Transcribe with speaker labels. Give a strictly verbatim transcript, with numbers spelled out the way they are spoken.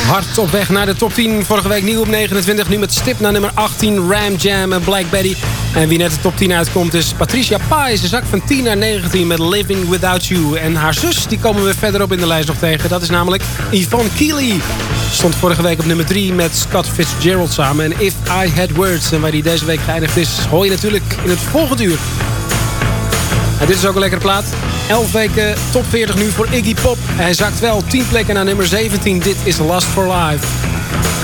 Speaker 1: Hard op weg naar de top tien. Vorige week nieuw op negenentwintig. Nu met stip naar nummer achttien. Ram Jam en Black Betty. En wie net de top tien uitkomt is Patricia Pai. Ze zakt van tien naar negentien met Living Without You. En haar zus, die komen we verderop in de lijst nog tegen. Dat is namelijk Yvonne Keely. Stond vorige week op nummer drie met Scott Fitzgerald samen. En If I Had Words. En waar die deze week geëindigd is, hoor je natuurlijk in het volgende uur. En dit is ook een lekkere plaat. elf weken top veertig nu voor Iggy Pop. Hij zakt wel tien plekken naar nummer zeventien. Dit is Lust for Life.